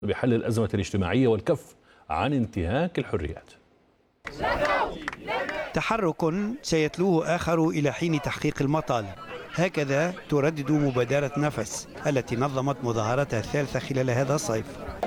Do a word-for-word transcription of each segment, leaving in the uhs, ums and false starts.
بحل الأزمة الاجتماعية والكف عن انتهاك الحريات. تحرك سيتلوه آخر إلى حين تحقيق المطالب، هكذا تردد مبادرة نفس التي نظمت مظاهرتها الثالثة خلال هذا الصيف.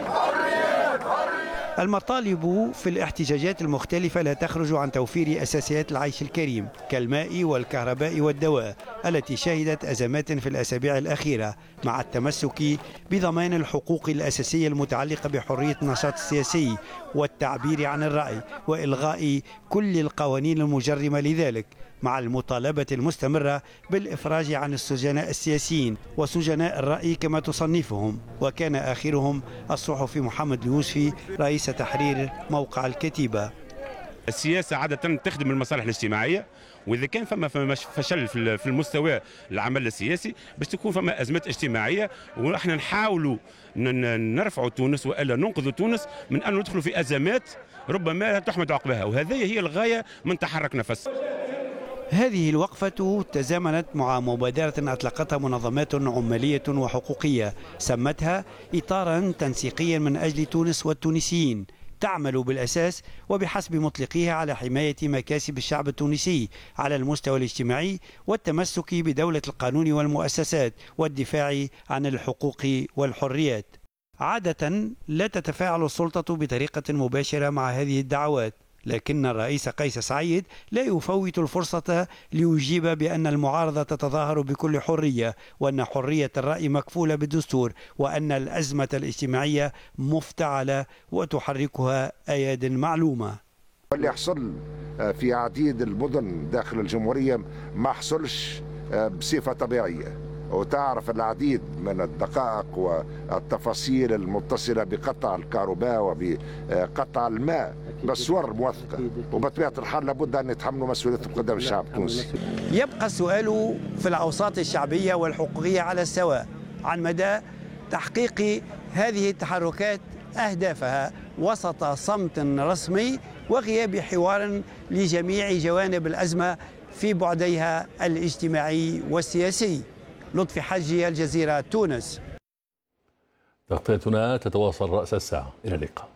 المطالب في الاحتجاجات المختلفة لا تخرج عن توفير أساسيات العيش الكريم كالماء والكهرباء والدواء التي شهدت أزمات في الأسابيع الأخيرة، مع التمسك بضمان الحقوق الأساسية المتعلقة بحرية النشاط السياسي والتعبير عن الرأي وإلغاء كل القوانين المجرمة لذلك، مع المطالبة المستمرة بالإفراج عن السجناء السياسيين وسجناء الرأي كما تصنفهم، وكان آخرهم الصحفي محمد اليوسفي رئيس تحرير موقع الكتيبة. السياسة عادة تخدم المصالح الاجتماعية، وإذا كان فما فشل في المستوى العمل السياسي باش تكون فما أزمات اجتماعية، ونحن نحاولوا نرفعوا تونس وإلا ننقذوا تونس من أن ندخلوا في أزمات ربما لا تحمد عقبها، وهذه هي الغاية من تحرك نفس. هذه الوقفة تزامنت مع مبادرة أطلقتها منظمات عمالية وحقوقية سمتها إطارا تنسيقيا من أجل تونس والتونسيين، تعمل بالأساس وبحسب مطلقيها على حماية مكاسب الشعب التونسي على المستوى الاجتماعي والتمسك بدولة القانون والمؤسسات والدفاع عن الحقوق والحريات. عادة لا تتفاعل السلطة بطريقة مباشرة مع هذه الدعوات، لكن الرئيس قيس سعيد لا يفوت الفرصة ليجيب بأن المعارضة تتظاهر بكل حرية، وأن حرية الرأي مكفولة بالدستور، وأن الأزمة الاجتماعية مفتعلة وتحركها أياد معلومة. اللي يحصل في عديد المدن داخل الجمهورية ما حصلش بصفة طبيعية، وتعرف العديد من الدقائق والتفاصيل المتصلة بقطع الكهرباء وبقطع الماء بصور موثقة، وبطبيعة الحال لابد أن يتحملوا مسؤوليتهم قدام الشعب التونسي. يبقى السؤال في الأوساط الشعبية والحقوقية على السواء عن مدى تحقيق هذه التحركات أهدافها وسط صمت رسمي وغياب حوار لجميع جوانب الأزمة في بعديها الاجتماعي والسياسي. لطفي حجي، الجزيرة، تونس. تغطيتنا تتواصل رأس الساعة، إلى اللقاء.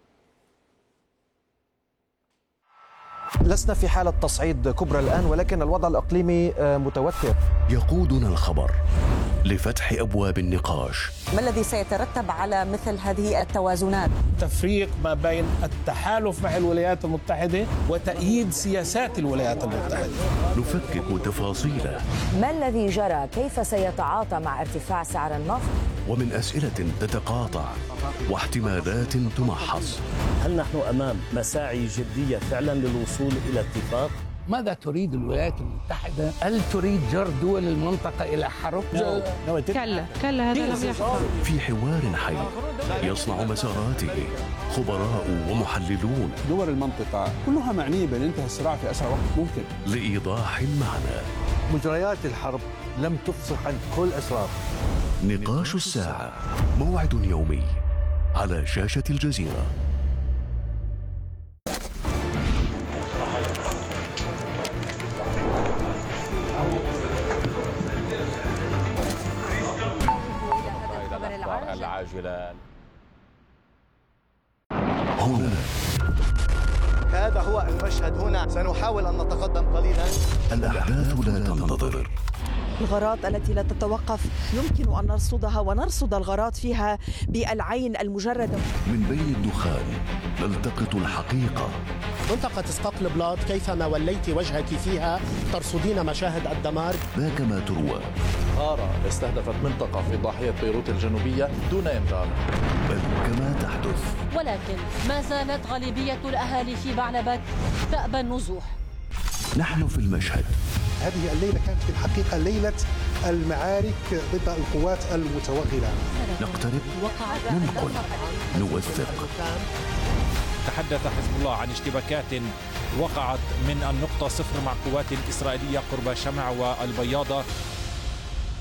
لسنا في حالة تصعيد كبرى الآن، ولكن الوضع الإقليمي متوتر. يقودنا الخبر لفتح أبواب النقاش. ما الذي سيترتب على مثل هذه التوازنات؟ تفريق ما بين التحالف مع الولايات المتحدة وتأييد سياسات الولايات المتحدة. نفكك تفاصيله. ما الذي جرى؟ كيف سيتعاطى مع ارتفاع سعر النفط؟ ومن أسئلة تتقاطع واحتمالات تمحص. هل نحن أمام مساعي جدية فعلا للوصول إلى اتفاق؟ ماذا تريد الولايات المتحدة؟ هل تريد جر دول المنطقة إلى حرب؟ كلا كلا هذا لم يحصل. في حوار حي يصنع مساراته خبراء ومحللون. دول المنطقة كلها معنية بانتهاء الصراع في أسرع وقت ممكن. لإيضاح المعنى. مجريات الحرب لم تفصح عن كل أسرار. نقاش الساعة، موعد يومي على شاشة الجزيرة. العاجلة هنا هذا هو المشهد. هنا سنحاول أن نتقدم قليلا. الأحداث لا تنتظر. الغارات التي لا تتوقف يمكن أن نرصدها ونرصد الغارات فيها بالعين المجردة. من بين الدخان نلتقط الحقيقة. منطقة اسقاط البلاط كيفما وليت وجهك فيها ترصدين مشاهد الدمار. لا كما تروى. غارة استهدفت منطقة في ضاحية بيروت الجنوبية دون إنذار، بل كما تحدث. ولكن ما زالت غالبية الأهالي في بعلبك تأبى النزوح. نحن في المشهد. هذه الليلة كانت في الحقيقة ليلة المعارك ضد القوات المتوغلة. نقترب، ننقل، نوثق. تحدث حزب الله عن اشتباكات وقعت من النقطة صفر مع قوات إسرائيلية قرب شمع والبياضة